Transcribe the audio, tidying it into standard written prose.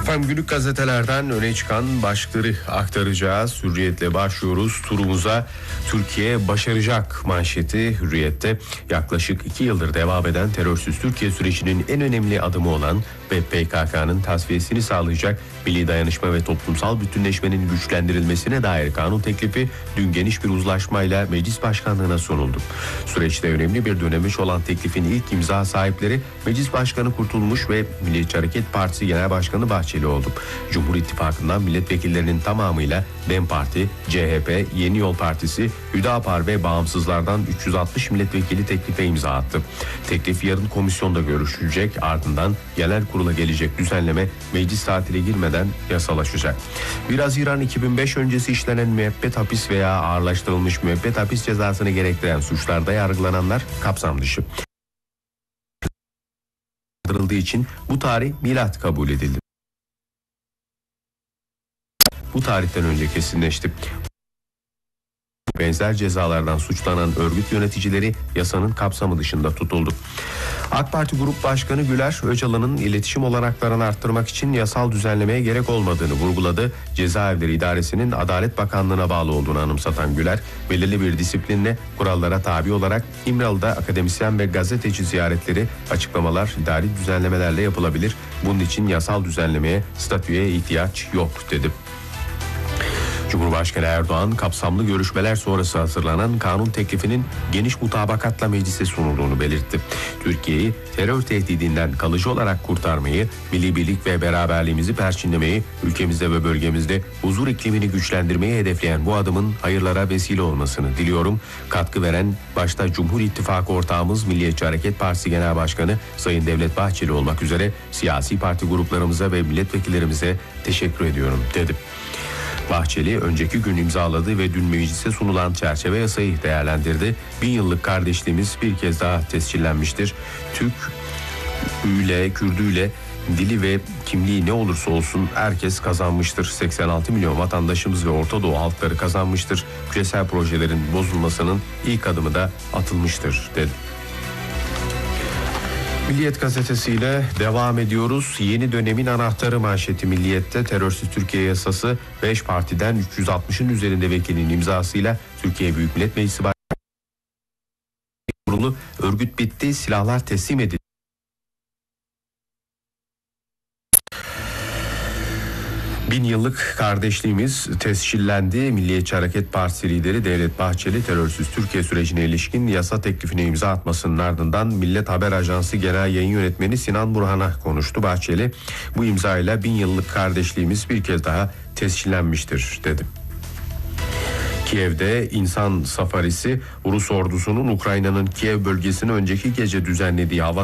Efendim günlük gazetelerden öne çıkan başlıkları aktaracağız. Hürriyetle başlıyoruz turumuza. Türkiye başaracak manşeti Hürriyet'te. Yaklaşık 2 yıldır devam eden terörsüz Türkiye sürecinin en önemli adımı olan ve PKK'nın tasfiyesini sağlayacak milli dayanışma ve toplumsal bütünleşmenin güçlendirilmesine dair kanun teklifi dün geniş bir uzlaşmayla meclis başkanlığına sunuldu. Süreçte önemli bir dönemiş olan teklifin ilk imza sahipleri Meclis Başkanı Kurtulmuş ve Milliyetçi Hareket Partisi Genel Başkanı Bahçeli oldu. Cumhur İttifakı'ndan milletvekillerinin tamamıyla DEM Parti, CHP, Yeni Yol Partisi, Hüdapar ve Bağımsızlardan 360 milletvekili teklife imza attı. Teklif yarın komisyonda görüşülecek, ardından genel kurula gelecek düzenleme meclis tatile girmeden yasalaşacak. 1 Haziran 2005 öncesi işlenen müebbet hapis veya ağırlaştırılmış müebbet hapis cezasını gerektiren suçlarda yargılananlar kapsam dışı için bu tarih milat kabul edildi. Bu tarihten önce kesinleşti. Benzer cezalardan suçlanan örgüt yöneticileri yasanın kapsamı dışında tutuldu. AK Parti Grup Başkanı Güler, Öcalan'ın iletişim olanaklarını arttırmak için yasal düzenlemeye gerek olmadığını vurguladı. Cezaevleri İdaresi'nin Adalet Bakanlığı'na bağlı olduğunu anımsatan Güler, belirli bir disiplinle kurallara tabi olarak İmralı'da akademisyen ve gazeteci ziyaretleri, açıklamalar idari düzenlemelerle yapılabilir. Bunun için yasal düzenlemeye, statüye ihtiyaç yok dedi. Cumhurbaşkanı Erdoğan kapsamlı görüşmeler sonrası hazırlanan kanun teklifinin geniş mutabakatla meclise sunulduğunu belirtti. Türkiye'yi terör tehdidinden kalıcı olarak kurtarmayı, milli birlik ve beraberliğimizi perçinlemeyi, ülkemizde ve bölgemizde huzur iklimini güçlendirmeyi hedefleyen bu adımın hayırlara vesile olmasını diliyorum. Katkı veren başta Cumhur İttifakı ortağımız Milliyetçi Hareket Partisi Genel Başkanı Sayın Devlet Bahçeli olmak üzere siyasi parti gruplarımıza ve milletvekillerimize teşekkür ediyorum dedi. Bahçeli önceki gün imzaladığı ve dün meclise sunulan çerçeve yasayı değerlendirdi. 1000 yıllık kardeşliğimiz bir kez daha tescillenmiştir. Türk'üyle, Kürdüyle, dili ve kimliği ne olursa olsun herkes kazanmıştır. 86 milyon vatandaşımız ve Orta Doğu halkları kazanmıştır. Küresel projelerin bozulmasının ilk adımı da atılmıştır dedi. Milliyet gazetesiyle devam ediyoruz. Yeni dönemin anahtarı manşeti Milliyet'te terörsüz Türkiye yasası 5 partiden 360'ın üzerinde vekilin imzasıyla Türkiye Büyük Millet Meclisi kurulu örgüt bitti, silahlar teslim edildi. 1000 yıllık kardeşliğimiz tescillendi. Milliyetçi Hareket Partisi lideri Devlet Bahçeli terörsüz Türkiye sürecine ilişkin yasa teklifine imza atmasının ardından Millet Haber Ajansı Genel Yayın Yönetmeni Sinan Burhan'a konuştu. Bahçeli, bu imzayla 1000 yıllık kardeşliğimiz bir kez daha tescillenmiştir dedi. Kiev'de insan safarisi, Rus ordusunun Ukrayna'nın Kiev bölgesine önceki gece düzenlediği hava